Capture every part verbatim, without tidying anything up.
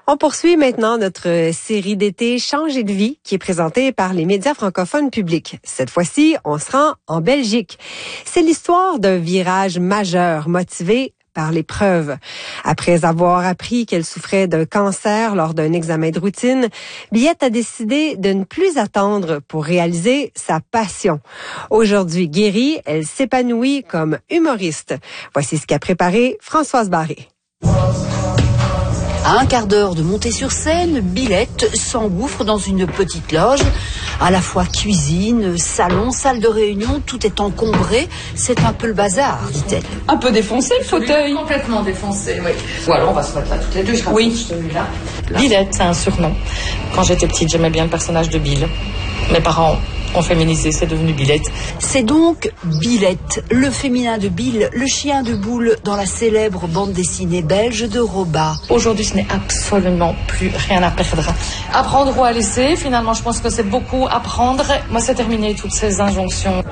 On poursuit maintenant notre série d'été Changer de vie qui est présentée par les médias francophones publics. Cette fois-ci, on se rend en Belgique. C'est l'histoire d'un virage majeur motivé par l'épreuve. Après avoir appris qu'elle souffrait d'un cancer lors d'un examen de routine, Billette a décidé de ne plus attendre pour réaliser sa passion. Aujourd'hui guérie, elle s'épanouit comme humoriste. Voici ce qu'a préparé Françoise Barré. À un quart d'heure de monter sur scène, Billette s'engouffre dans une petite loge. À la fois cuisine, salon, salle de réunion, tout est encombré. C'est un peu le bazar, dit-elle. Un peu défoncé le fauteuil. Complètement défoncé, oui. Ou alors on va se mettre là toutes les deux. Je oui. Celui-là. Billette, c'est un surnom. Quand j'étais petite, j'aimais bien le personnage de Bill. Mes parents ont féminisé, c'est devenu Billette. C'est donc Billette, le féminin de Bill, le chien de boule dans la célèbre bande dessinée belge de Roba. Aujourd'hui, ce n'est absolument plus rien à perdre. Apprendre ou à laisser, finalement, je pense que c'est beaucoup apprendre. Moi, c'est terminé, toutes ces injonctions.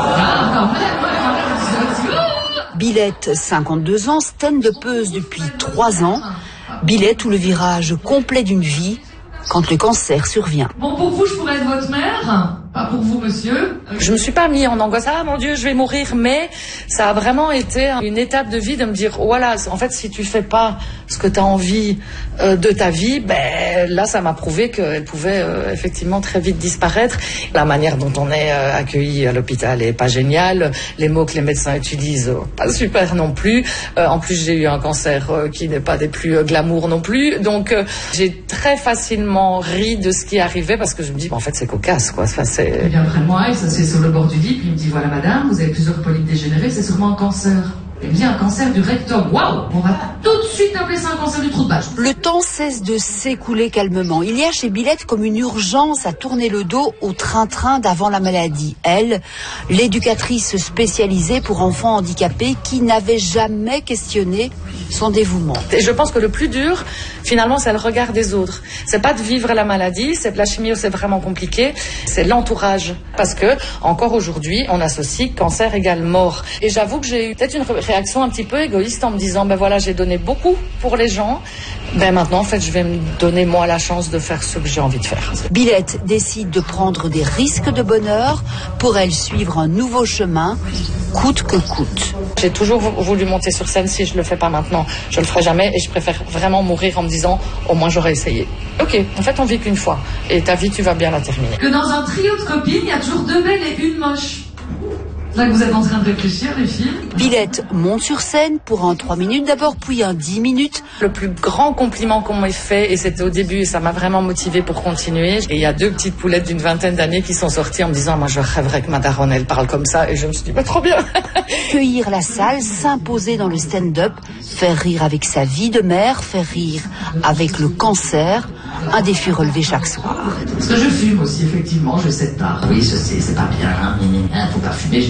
Billette, cinquante-deux ans, stand-upeuse depuis trois ans. Billette ou le virage complet d'une vie quand le cancer survient. Bon, pour vous, je pourrais être votre mère. Pas pour vous, monsieur. Je me suis pas mis en angoisse. Ah, mon Dieu, je vais mourir. Mais ça a vraiment été une étape de vie de me dire, voilà, en fait, si tu fais pas ce que tu as envie euh, de ta vie, ben là, ça m'a prouvé qu'elle pouvait euh, effectivement très vite disparaître. La manière dont on est euh, accueilli à l'hôpital est pas géniale. Les mots que les médecins utilisent, euh, pas super non plus. Euh, en plus, j'ai eu un cancer euh, qui n'est pas des plus euh, glamour non plus. Donc, euh, j'ai très facilement ri de ce qui arrivait parce que je me dis, ben, en fait, c'est cocasse, quoi. Enfin, c'est Il vient près de moi, il s'assied sur le bord du lit, puis il me dit, voilà madame, vous avez plusieurs polypes dégénérés, c'est sûrement un cancer. Il me dit, un cancer du rectum. Waouh! On va tout de suite appeler ça un cancer du trou de balle. Le temps cesse de s'écouler calmement. Il y a chez Billette comme une urgence à tourner le dos au train-train d'avant la maladie. Elle, l'éducatrice spécialisée pour enfants handicapés qui n'avait jamais questionné son dévouement. Et je pense que le plus dur, finalement, c'est le regard des autres. C'est pas de vivre la maladie, c'est la chimio, c'est vraiment compliqué. C'est l'entourage. Parce que, encore aujourd'hui, on associe cancer égale mort. Et j'avoue que j'ai eu peut-être une réaction un petit peu égoïste en me disant, ben voilà, j'ai donné beaucoup pour les gens. Ben maintenant, en fait, je vais me donner moi la chance de faire ce que j'ai envie de faire. Billette décide de prendre des risques de bonheur pour elle suivre un nouveau chemin, coûte que coûte. J'ai toujours voulu monter sur scène. Si je le fais pas maintenant, je le ferai jamais. Et je préfère vraiment mourir en me disant, au moins j'aurais essayé. Ok, en fait, on vit qu'une fois. Et ta vie, tu vas bien la terminer. Que dans un trio de copines, il y a toujours deux belles et une moche. Là que vous êtes en train de réfléchir, les filles. Billette monte sur scène pour un trois minutes d'abord, puis un dix minutes. Le plus grand compliment qu'on m'ait fait, et c'était au début, et ça m'a vraiment motivée pour continuer. Et il y a deux petites poulettes d'une vingtaine d'années qui sont sorties en me disant, moi je rêverais que ma daronne, elle parle comme ça. Et je me suis dit, bah, trop bien. Cueillir la salle, s'imposer dans le stand-up, faire rire avec sa vie de mère, faire rire avec le cancer, un défi relevé chaque soir. Parce que je fume aussi, effectivement, je sais pas. Oui, je sais, c'est pas bien, hein, faut pas fumer.